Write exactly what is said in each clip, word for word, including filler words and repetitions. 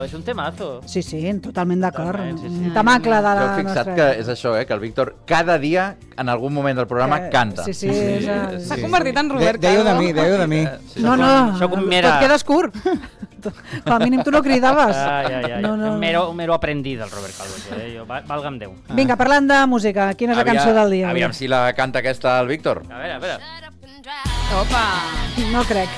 És un temazo. Sí, sí, totalment d'acord. Sí, sí. Un temacle de la nostra... Heu fixat que és això, eh? Que el Víctor cada dia, en algun moment del programa, que... canta. Sí, sí. sí, sí. S'ha sí. convertit en Robert Calvo. Deiu de mi, deiu de mi. Sí, no, no, soc un mera... tot quedes curt. Com a mínim tu no cridaves. Ai, ai, ai. No, no. Un mero, un mero aprendí del Robert Calvo. Eh? Jo, valga'm Déu. Ah. Vinga, parlant de música, quina és la cançó del dia? Aviam si la canta aquesta el Víctor. A veure, a veure. Opa! No crec.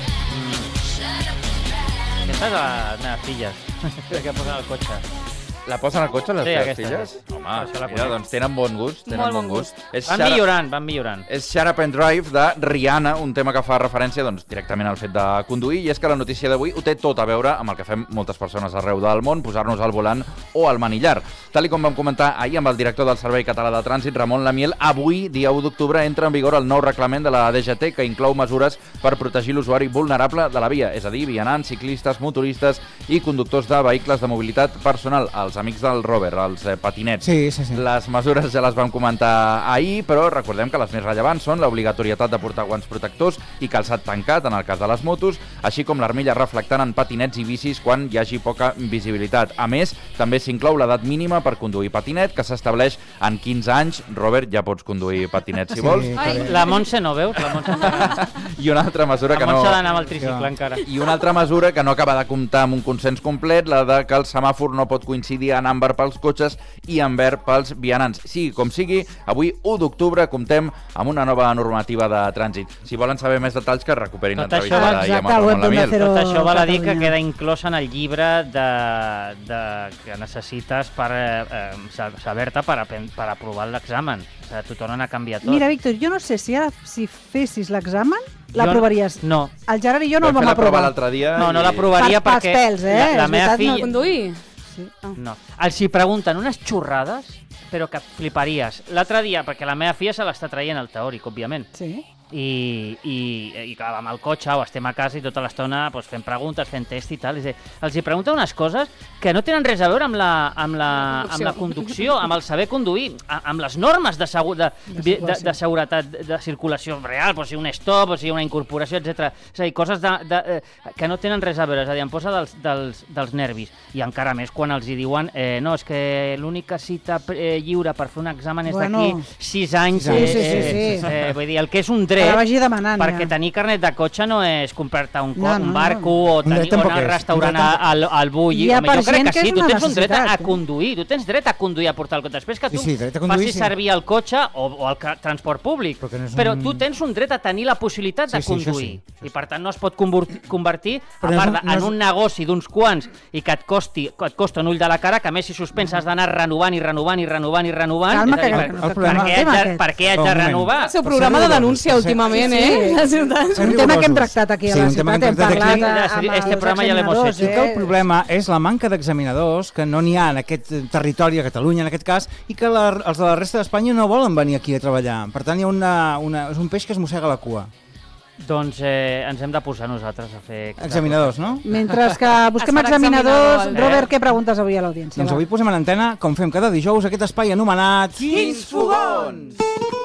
Aquesta és les meves filles. Crec que posen al cotxe. La posen al cotxe, les sí, teves aquesta, filles? Sí. Home, mira, doncs tenen bon gust. Tenen Molt bon bon gust. gust. Van millorant, van millorant. És Shut Up and Drive de Rihanna, un tema que fa referència doncs, directament al fet de conduir, i és que la notícia d'avui ho té tot a veure amb el que fem moltes persones arreu del món, posar-nos al volant o al manillar. Tal com vam comentar ahir amb el director del Servei Català de Trànsit, Ramon Lamiel, avui, dia u d'octubre, entra en vigor el nou reglament de la D G T que inclou mesures per protegir l'usuari vulnerable de la via, és a dir, vianants, ciclistes, motoristes i conductors de vehicles de mobilitat personal, els amics del Robert, els eh, patinets. Sí, sí, sí. Les mesures ja les vam comentar ahir, però recordem que les més rellevants són l'obligatorietat de portar guants protectors i calçat tancat en el cas de les motos, així com l'armilla reflectant en patinets i bicis quan hi hagi poca visibilitat. A més, també s'inclou l'edat mínima per conduir patinet, que s'estableix en quinze anys. Robert, ja pots conduir patinet si Sí, vols. Ai. La Montse no, veus? La Montse no... I una altra mesura que La no... Montse ha d'anar amb el tricicle encara. I una altra mesura que no acaba de comptar amb un consens complet, la de que el semàfor no pot coincidir en àmbar pels cotxes i en verd pels vianants. Sigui com sigui, avui u d'octubre comptem amb una nova normativa de trànsit. Si volen saber més detalls, que recuperin Tot l'entrevista això- d'ahir amb Exacte, el al web Ramon Lamiel. d'Onda Cero. Tot això val a dir que Catalunya. queda inclòs en el llibre de, de, que necessites per eh, eh, saber-te per, apen- per aprovar l'examen. O sigui, t'ho tornen a canviar tot. Mira, Víctor, jo no sé si ara, si fessis l'examen, Jo- l'aprovaries. No. El Gerard i jo no el Vam vam fer la prova aprovar. l'altre dia. No, no i- l'aprovaria Per- pels perquè pèls, eh? la, la És meva veritat, filla... Conduir? Sí. Ah. No. Els hi pregunten unes xorrades, però que fliparies. L'altre dia, perquè la meva filla se l'està traient el teòric, òbviament. Sí. I, i, i clar, vam al cotxe o estem a casa i tota l'estona pues, fent preguntes, fent test i tal. És dir, els hi pregunten unes coses que no tenen res a veure amb la, amb la, amb la conducció, amb el saber conduir, a- amb les normes de, segur, de, de, de, de seguretat de, de circulació real, pues, si un stop, o si una incorporació, etcètera. És a dir, coses de, de, eh, que no tenen res a veure, és a dir, em posa dels, dels, dels nervis. I encara més quan els hi diuen eh, no, és que l'única cita eh, lliure per fer un examen és Bueno. d'aquí sis anys. Sí, sí, sí, sí. Eh, eh, vull dir, el que és un dret, Que la vagi demanant, perquè ja. tenir carnet de cotxe no és comprar-te un, co No, un no, barco no. o, Un dret tenir, o tampoc anar al és. restaurant Un dret tampoc- al, al Bulli. Hi ha Home, per jo crec gent que que sí, és tu una tens un dret a, a necessitat, eh? conduir, tu tens dret a conduir, a portar el cotxe. Després que tu Sí, sí, dret a conduir, facis sí. servir el cotxe o, o el ca- transport públic, Però que no és però un- tu tens un dret a tenir la possibilitat de Sí, sí, això conduir. sí, això I sí. per tant no es pot convertir, convertir a Però no és part un- de, no en és- un negoci d'uns quants i que et costi que et costa un ull de la cara, que a més si suspens has d'anar renovant i renovant i renovant i renovant. Calma, És a dir, que- per, que no per, problema- què el tema haig de, aquest. per què haig Un de moment. renovar? El seu Per programa ser de rigorosos, denúncia per ser- últimament, Sí, sí. eh? La ciutat. Un tema que hem tractat aquí a Sí, la un tema que ciutat, hem hem tractat parlat aquí. amb Este els programa ja l'hemos examinadors, hecho. I que el eh? problema és la manca d'examinadors, que no n'hi ha en aquest eh, territori, a Catalunya en aquest cas, i que la, els de la resta d'Espanya no volen venir aquí a treballar. Per tant, hi ha una, una, és un peix que es mossega la cua. Doncs eh, ens hem de posar nosaltres a fer... Examinadors, no? Mentre que busquem Es farà examinadors, examinador, Robert, eh? què preguntes avui a l'audiència? Doncs va? avui posem en antena, com fem cada dijous, aquest espai anomenat... Quins fogons!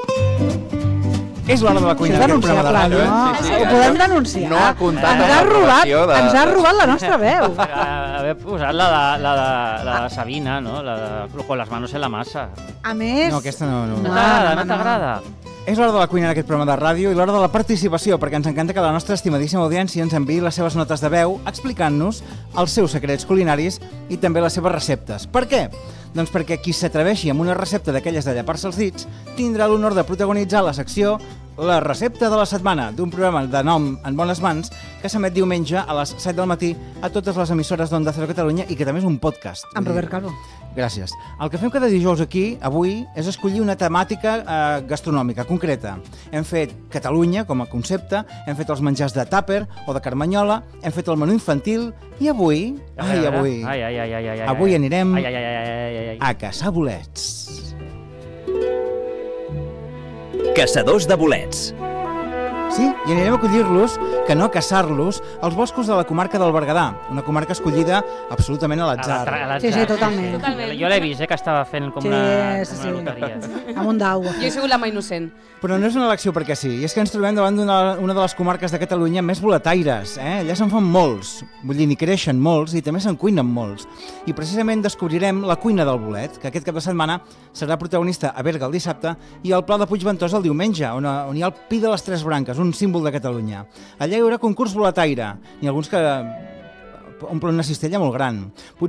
És l'hora de la Això cuina és d'aquest programa de denunciable, ràdio. no? Sí, sí, Ho això podem denunciar. no ha comptat ens amb ha la robat, aprovació de- ens ha robat la nostra veu. A- Haver posat la de, la de, la de Sabina, no? La de con las manos en la masa. A més... No, aquesta no... No no. t'agrada, no, no no. t'agrada? És l'hora de la cuina en aquest programa de ràdio i l'hora de la participació, perquè ens encanta que la nostra estimadíssima audiència ens enviï les seves notes de veu explicant-nos els seus secrets culinaris i també les seves receptes. Per què? Doncs perquè qui s'atreveixi amb una recepta d'aquelles de llapar-se els dits tindrà l'honor de protagonitzar la secció La recepta de la setmana, d'un programa de nom En bones mans que s'emet diumenge a les set del matí a totes les emissores d'Onda Cero Catalunya i que també és un podcast. Amb Robert Calvo. Gràcies. El que fem cada dijous aquí, avui, és escollir una temàtica eh, gastronòmica concreta. Hem fet Catalunya com a concepte, hem fet els menjars de tàper o de carmanyola, hem fet el menú infantil i avui, ai, avui, Ai, ai, ai, ai, ai, ai, avui anirem ai, ai, ai, ai, ai, ai, ai. a caçar bolets. Caçadors de bolets. Sí, i anirem a collir-los, que no a caçar-los, als boscos de la comarca del Berguedà, una comarca escollida absolutament a l'atzar. A l'atzar. Sí, sí, totalment. Totalment. Jo l'he vist, eh, que estava fent com Sí, una, sí, com sí. una loteria. Amb un dau. Jo he sigut la mà innocent. Però no és una elecció perquè sí, i és que ens trobem davant d'una una de les comarques de Catalunya més boletaires, eh? Allà se'n fan molts, vull dir, n'hi creixen molts i també se'n cuinen molts. I precisament descobrirem la cuina del bolet, que aquest cap de setmana serà protagonista a Berga el dissabte i al Pla de Puigventós el diumenge, on, on hi ha el Pi de les Tres Branques, un símbol de Catalunya. Allà hi haurà concurs boletaire, i alguns que omplen una cistella molt gran.